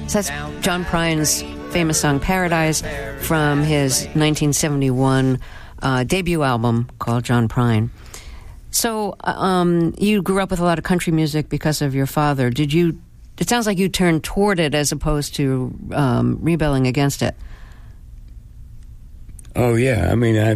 So that's John Prine's famous song Paradise from his 1971 debut album called John Prine. So you grew up with a lot of country music because of your father. It sounds like you turned toward it as opposed to rebelling against it. Oh, yeah.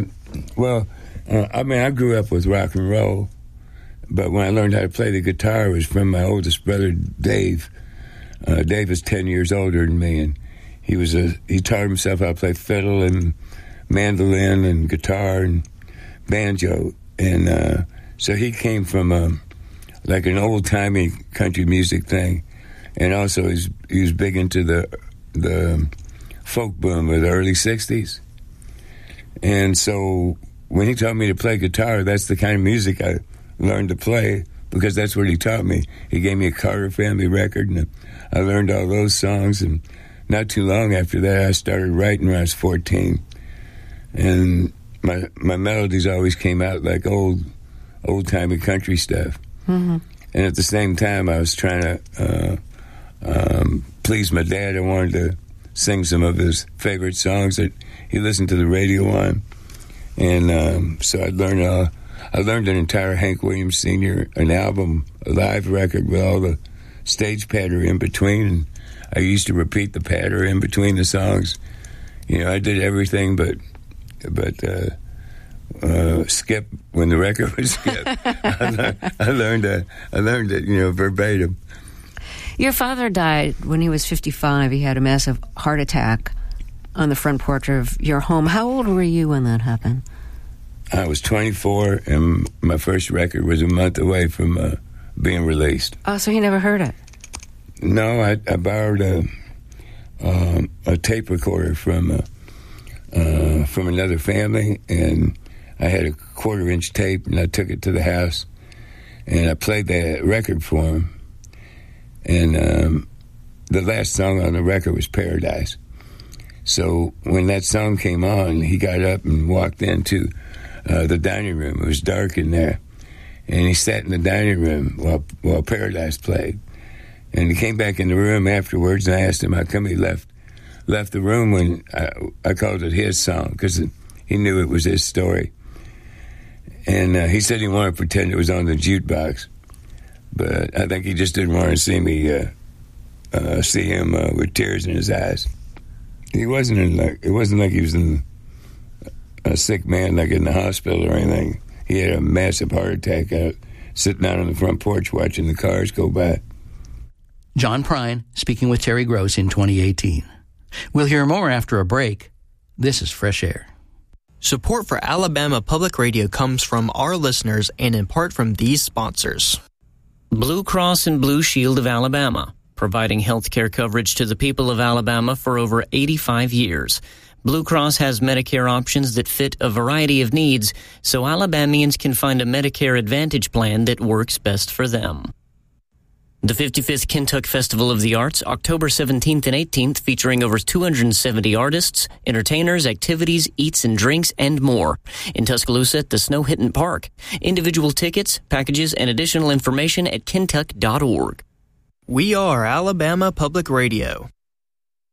I grew up with rock and roll, but when I learned how to play the guitar, it was from my oldest brother, Dave. Dave is 10 years older than me, and he taught himself how to play fiddle and mandolin and guitar and banjo. And so he came from like an old-timey country music thing. And also he was big into the folk boom of the early 60s. And so when he taught me to play guitar, that's the kind of music I learned to play because that's what he taught me. He gave me a Carter Family record, and I learned all those songs. And not too long after that, I started writing when I was 14. And my melodies always came out like old-timey country stuff. Mm-hmm. And at the same time, I was trying to please my dad. I wanted to sing some of his favorite songs that he listened to the radio on. And so I learned an entire Hank Williams Sr., an album, a live record with all the stage patter in between. And I used to repeat the patter in between the songs. I did everything but skip when the record was skipped. I learned it, verbatim. Your father died when he was 55. He had a massive heart attack on the front porch of your home. How old were you when that happened? I was 24, and my first record was a month away from being released. Oh, so he never heard it? No, I borrowed a tape recorder from another family, and I had a 1/4-inch tape, and I took it to the house, and I played that record for him. And the last song on the record was Paradise. So when that song came on, he got up and walked into the dining room. It was dark in there. And he sat in the dining room while Paradise played. And he came back in the room afterwards, and I asked him how come he left the room when I called it his song, because he knew it was his story. And he said he wanted to pretend it was on the jukebox. But I think he just didn't want to see me see him with tears in his eyes. It wasn't like he was a sick man, like in the hospital or anything. He had a massive heart attack sitting out on the front porch watching the cars go by. John Prine speaking with Terry Gross in 2018. We'll hear more after a break. This is Fresh Air. Support for Alabama Public Radio comes from our listeners and in part from these sponsors. Blue Cross and Blue Shield of Alabama, providing health care coverage to the people of Alabama for over 85 years. Blue Cross has Medicare options that fit a variety of needs, so Alabamians can find a Medicare Advantage plan that works best for them. The 55th Kentuck Festival of the Arts, October 17th and 18th, featuring over 270 artists, entertainers, activities, eats and drinks, and more. In Tuscaloosa at the Snow Hinton Park. Individual tickets, packages, and additional information at kentuck.org. We are Alabama Public Radio.